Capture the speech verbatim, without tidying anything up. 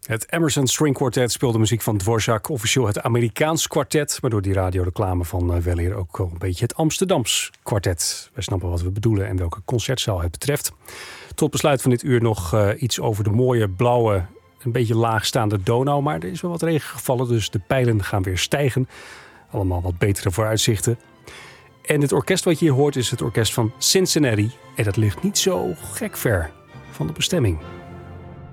Het Emerson String Quartet speelde muziek van Dvorak, officieel het Amerikaans kwartet, maar door die radioreclame van uh, weleer ook wel een beetje het Amsterdams kwartet. Wij snappen wat we bedoelen en welke concertzaal het betreft. Tot besluit van dit uur nog uh, iets over de mooie, blauwe, een beetje laagstaande Donau, maar er is wel wat regen gevallen, dus de pijlen gaan weer stijgen. Allemaal wat betere vooruitzichten. En het orkest wat je hier hoort is het orkest van Cincinnati en dat ligt niet zo gek ver van de bestemming.